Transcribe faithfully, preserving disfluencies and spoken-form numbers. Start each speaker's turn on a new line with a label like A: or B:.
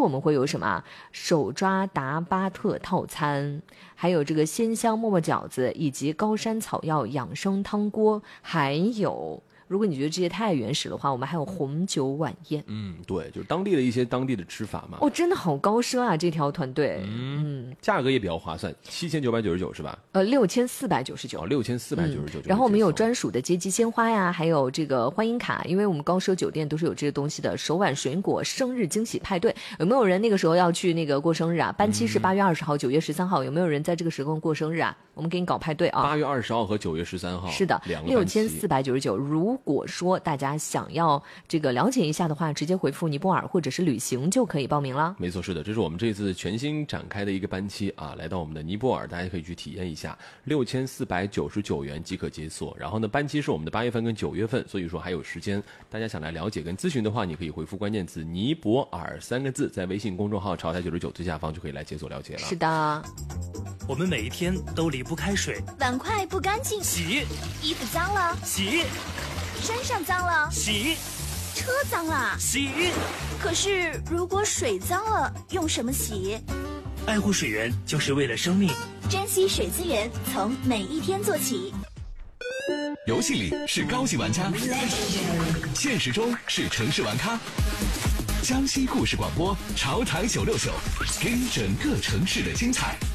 A: 我们会有什么手抓达巴特套餐，还有这个鲜香沫沫饺子，以及高山草药养生汤锅，还有如果你觉得这些太原始的话，我们还有红酒晚宴。
B: 嗯，对，就是当地的一些当地的吃法嘛。
A: 哦，真的好高奢啊，这条团队。
B: 嗯，价格也比较划算，七千九百九十九是吧？
A: 呃，六千四百九十九。
B: 哦，六千四百九十九。
A: 然后我们有专属的接机鲜花呀，还有这个欢迎卡，因为我们高奢酒店都是有这些东西的。手挽水果生日惊喜派对，有没有人那个时候要去那个过生日啊？班期是八月二十号、九月十三号，有没有人在这个时候过生日啊？我们给你搞派对啊！
B: 八月二十号和九月十三号。
A: 是的，六千四百九十九。如果说大家想要这个了解一下的话，直接回复尼泊尔或者是旅行就可以报名了。
B: 没错，是的，这是我们这次全新展开的一个班期啊，来到我们的尼泊尔，大家可以去体验一下，六千四百九十九元即可解锁。然后呢，班期是我们的八月份跟九月份，所以说还有时间。大家想来了解跟咨询的话，你可以回复关键词尼泊尔三个字，在微信公众号潮台九十九最下方就可以来解锁了解了。
A: 是的，
C: 我们每一天都离不开水，
D: 碗筷不干净
C: 洗，
D: 衣服脏了
C: 洗，
D: 身上脏了
C: 洗，
D: 车脏了
C: 洗。
D: 可是如果水脏了，用什么洗？
C: 爱护水源就是为了生命，
D: 珍惜水资源，从每一天做起。
E: 游戏里是高级玩家，现实中是城市玩咖。江西故事广播，潮台九六九，给你整个城市的精彩。